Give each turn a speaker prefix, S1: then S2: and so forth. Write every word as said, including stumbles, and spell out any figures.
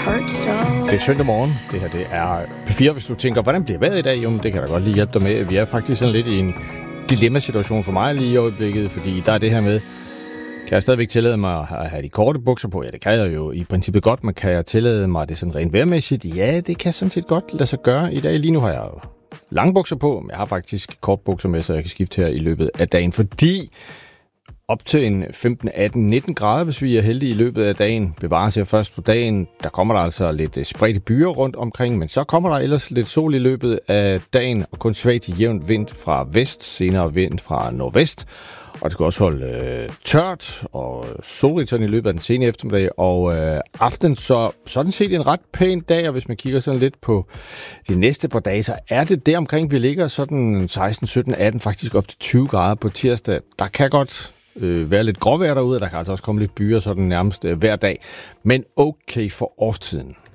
S1: hurt so.
S2: Det er søndag morgen. Det her det er P fire. Hvis du tænker, hvordan bliver vejret i dag? Jo, det kan da godt lige hjælpe dig med. Vi er faktisk sådan lidt i en dilemma-situation for mig lige i øjeblikket, fordi der er det her med, kan jeg stadigvæk tillade mig at have de korte bukser på? Ja, det kan jeg jo i princippet godt, men kan jeg tillade mig det sådan rent vejrmæssigt? Ja, det kan sådan set godt lade sig gøre i dag. Lige nu har jeg lange bukser på, men jeg har faktisk kort bukser med, så jeg kan skifte her i løbet af dagen, fordi op til en femten, atten, nitten grader, hvis vi er heldige i løbet af dagen, bevarer sig først på dagen. Der kommer der altså lidt spredte byer rundt omkring, men så kommer der ellers lidt sol i løbet af dagen, og kun svagt til jævnt vind fra vest, senere vind fra nordvest. Og det skal også holde øh, tørt og solrigt sådan i løbet af den sene eftermiddag og øh, aften. Så sådan set en ret pæn dag, og hvis man kigger sådan lidt på de næste par dage, så er det der omkring, vi ligger sådan seksten, sytten, atten, faktisk op til tyve grader på tirsdag. Der kan godt øh, være lidt gråvejr derude, og der kan altså også komme lidt byer sådan nærmest øh, hver dag. Men okay for årstiden.